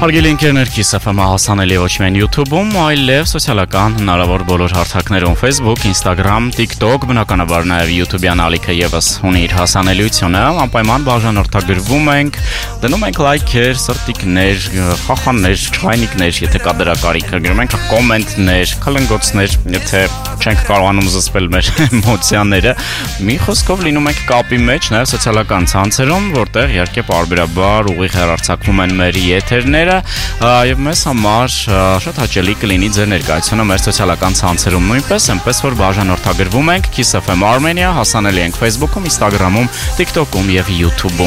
Հարգելի ընկերներ, Kiss FM-ը հասանելի ոչ միայն YouTube-ում, այլև սոցիալական հնարավոր բոլոր հարթակներում Facebook, Instagram, TikTok, բնականաբար նաև YouTube-յան ալիքը եւս ունի իր հասանելիությունը, անպայման բաժանորդագրվում ենք, դնում ենք լայքեր, սրտիկներ, խախաններ, չայնիկներ, եթե կա դրա կարիքը, գրում ենք կոմենտներ, քլնգոցներ, եթե չենք կարողանում զսպել մեր էմոցիաները, մի խոսքով լինում ենք կապի մեջ նաև սոցիալական ցանցերում, որտեղ իհարկե պարբերաբար ուղիղ հեռարձակվում են մեր եթերները եւ մեզ համար շատ հաճելի կլինի ձեր ներկայությունը մեր սոցիալական ցանցերում նույնպես, այնպես որ բաժանորդագրվում ենք Kiss FM Armenia, հասանելի ենք Facebook-ում, Instagram-ում, TikTok-ում եւ YouTube-ում